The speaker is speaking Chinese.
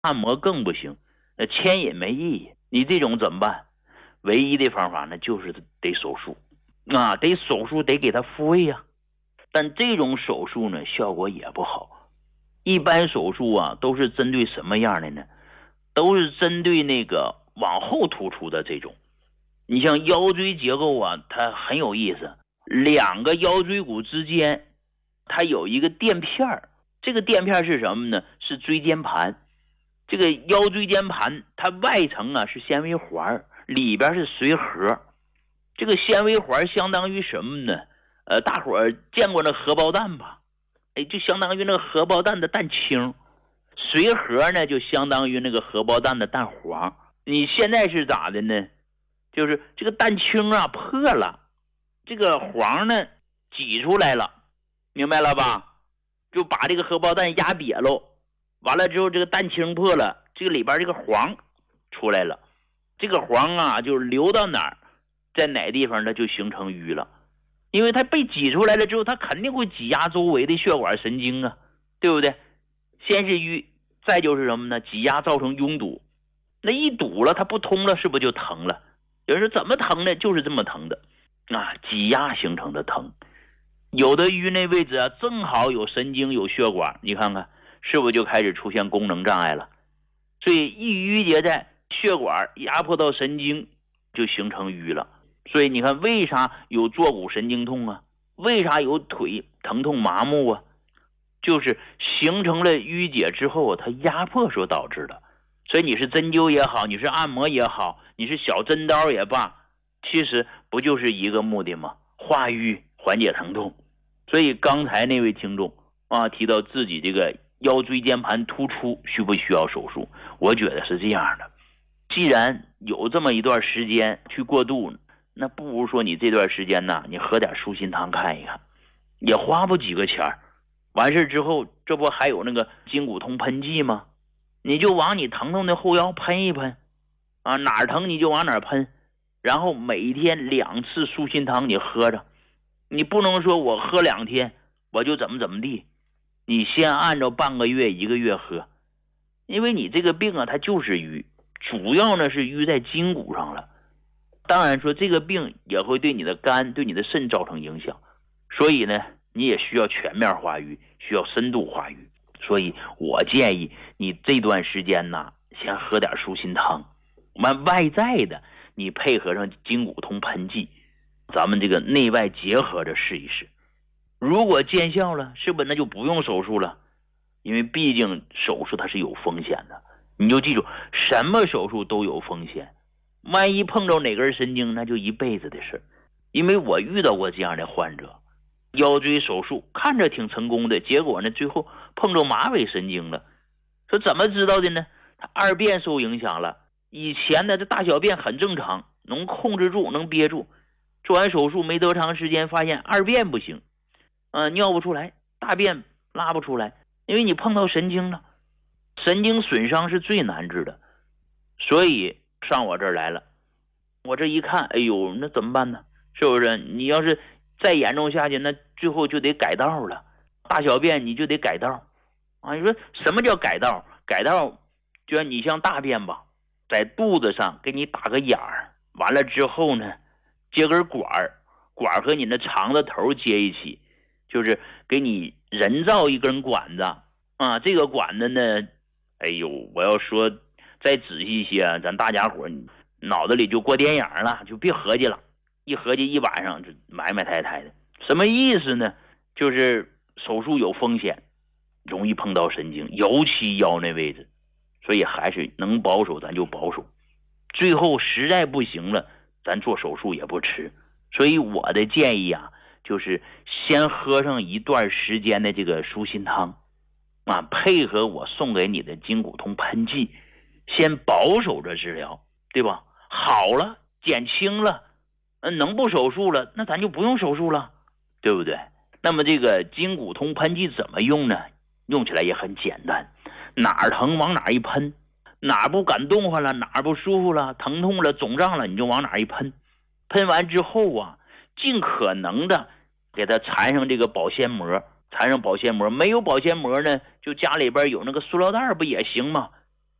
按摩更不行，牵引没意义。你这种怎么办？唯一的方法呢，就是得手术啊，得手术，得给他复位呀。但这种手术呢，效果也不好。一般手术啊，都是针对什么样的呢？都是针对那个往后突出的这种。你像腰椎结构啊，它很有意思，两个腰椎骨之间，它有一个垫片，这个垫片是什么呢？是椎间盘。这个腰椎间盘它外层啊是纤维环，里边是髓核。这个纤维环相当于什么呢？大伙儿见过那荷包蛋吧？就相当于那个荷包蛋的蛋清。髓核呢就相当于那个荷包蛋的蛋黄。你现在是咋的呢？就是这个蛋清啊破了，这个黄呢挤出来了，明白了吧？就把这个荷包蛋压瘪喽。完了之后，这个蛋清破了，这个里边这个黄出来了。这个黄啊，就流到哪儿，在哪地方它就形成瘀了。因为它被挤出来了之后，它肯定会挤压周围的血管神经啊，对不对？先是瘀，再就是什么呢？挤压造成拥堵。那一堵了，它不通了，是不是就疼了？有人说怎么疼呢？就是这么疼的啊，挤压形成的疼。有的瘀那位置啊，正好有神经有血管，你看看是不是就开始出现功能障碍了？所以一淤结在血管，压迫到神经，就形成瘀了。所以你看，为啥有坐骨神经痛啊？为啥有腿疼痛麻木啊？就是形成了淤结之后，它压迫所导致的。所以你是针灸也好，你是按摩也好，你是小针刀也罢，其实不就是一个目的吗？化瘀，缓解疼痛。所以刚才那位听众啊，提到自己这个腰椎间盘突出需不需要手术？我觉得是这样的，既然有这么一段时间去过渡，那不如说你这段时间呢，你喝点舒心汤看一看，也花不几个钱。完事之后，这不还有那个筋骨通喷剂吗？你就往你疼痛的后腰喷一喷啊，哪儿疼你就往哪儿喷，然后每天2次舒心汤你喝着。你不能说我喝2天我就怎么地，你先按照半个月1个月喝。因为你这个病啊，它就是瘀，主要呢是瘀在筋骨上了。当然说这个病也会对你的肝对你的肾造成影响，所以呢你也需要全面化瘀，需要深度化瘀。所以我建议你这段时间呢，先喝点舒心汤，外在的你配合上筋骨通喷剂，咱们这个内外结合着试一试。如果见效了，是不是那就不用手术了？因为毕竟手术它是有风险的，你就记住，什么手术都有风险，万一碰着哪根神经，那就一辈子的事。因为我遇到过这样的患者，腰椎手术看着挺成功的，结果呢最后碰着马尾神经了。说怎么知道的呢？他二便受影响了，以前呢这大小便很正常，能控制住，能憋住，做完手术没多长时间发现二便不行，尿不出来，大便拉不出来，因为你碰到神经了。神经损伤是最难治的，所以上我这儿来了。我这一看，哎呦，那怎么办呢？是不是？你要是再严重下去，那最后就得改道了，大小便你就得改道啊！你说什么叫改道？改道就像你像大便吧，在肚子上给你打个眼儿，完了之后呢，接根管和你的肠子头接一起，就是给你人造一根管子啊。这个管子呢，哎呦，我要说再仔细一些，咱大家伙脑子里就过电影了，就别合计了，一合计一晚上就埋汰的。什么意思呢？就是手术有风险，容易碰到神经，尤其腰那位置，所以还是能保守咱就保守，最后实在不行了，咱做手术也不迟。所以我的建议啊，就是先喝上一段时间的这个舒心汤啊，配合我送给你的筋骨通喷剂，先保守着治疗，对吧？好了，减轻了，能不手术了，那咱就不用手术了，对不对？那么这个筋骨通喷剂怎么用呢？用起来也很简单，哪儿疼往哪儿一喷，哪儿不敢动弹了，哪儿不舒服了，疼痛了，肿胀了，你就往哪儿一喷。喷完之后啊，尽可能的给它缠上这个保鲜膜，缠上保鲜膜。没有保鲜膜呢，就家里边有那个塑料袋不也行吗？